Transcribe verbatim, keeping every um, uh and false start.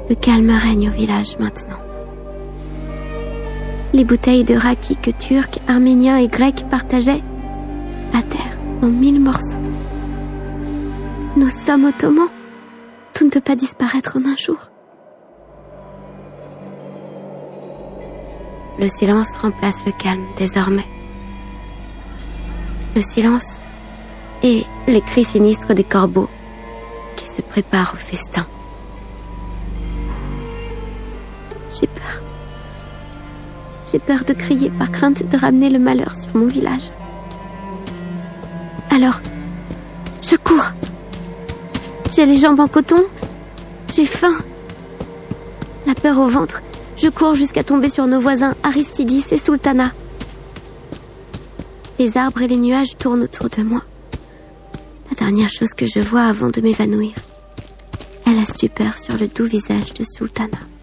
Le calme règne au village maintenant. Les bouteilles de raki que Turcs, Arméniens et Grecs partageaient, à terre en mille morceaux. Nous sommes ottomans. Tout ne peut pas disparaître en un jour. Le silence remplace le calme désormais. Le silence et les cris sinistres des corbeaux qui se préparent au festin. J'ai peur. J'ai peur de crier par crainte de ramener le malheur sur mon village. Alors, je cours. J'ai les jambes en coton. J'ai faim. La peur au ventre, je cours jusqu'à tomber sur nos voisins Aristidis et Sultana. Les arbres et les nuages tournent autour de moi. La dernière chose que je vois avant de m'évanouir est la stupeur sur le doux visage de Sultana.